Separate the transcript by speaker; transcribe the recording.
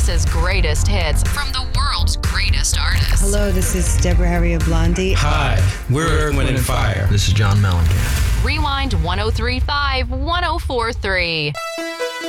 Speaker 1: U.S.'s greatest hits from the world's greatest artists.
Speaker 2: Hello, this is Deborah Harry of Blondie.
Speaker 3: Hi, we're Earth, Wind & Fire.
Speaker 4: This is John Mellencamp.
Speaker 1: Rewind 1035 1043.